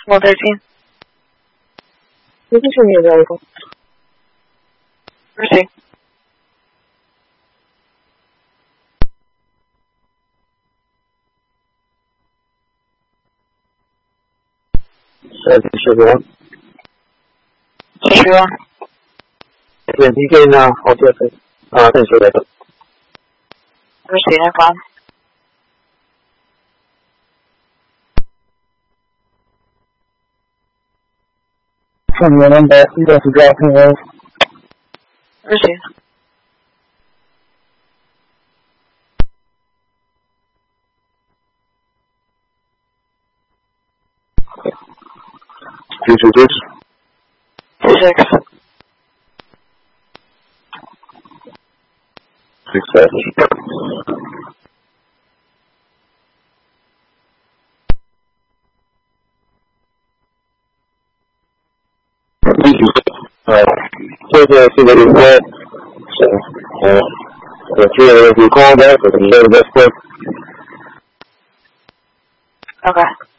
113. Position is available. Proceed. Sugar 1. Sugar 1. Yeah, you can also finish with that. Proceed, no problem. One back. You got to drop him off. Proceed. Future 6. 26. 6-7. So see what you said. So, if you call back, or you go to this quick. Okay.